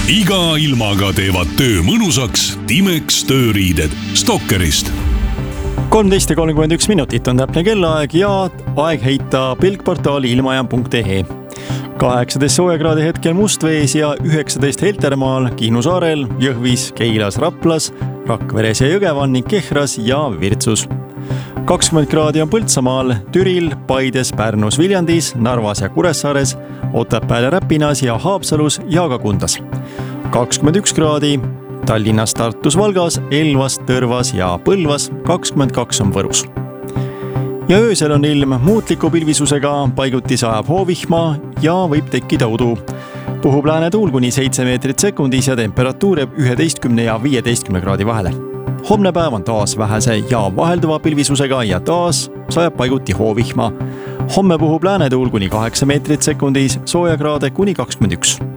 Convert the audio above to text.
Iga ilmaga teevad töö mõnusaks Timex tööriided Stalkerist. 13:31 on täpne kellaaeg ja aeg heita pilkportaali ilmajaam.ee. 18 soojakraadi hetkel Mustvees ja 19 Heltermaal, Kihnu saarel, Jõhvis, Keilas, Raplas, Rakveres ja Jõgeval ning Kehras ja Virtsus. 20 kraadi on Põltsamaal, Türil, Paides, Pärnus, Viljandis, Narvas ja Kuressaares, Otepääl ja Räpinas ja Haapsalus ja ka Kundas. 21 kraadi Tallinnas, Tartus, Valgas, Elvas, Tõrvas ja Põlvas, 22 on Võrus. Ja öösel on ilm muutliku pilvisusega, paiguti sajab hoovihma ja võib tekkida udu. Puhub lääne tuul kuni 7 meetrit sekundis ja temperatuur jääb 11 ja 15 kraadi vahele. Homne päev on taas vähese ja vahelduva pilvisusega ja taas sajab paiguti hoovihma. Homme puhub lääne tuul kuni 8 meetrit sekundis, soojakraade kuni 21.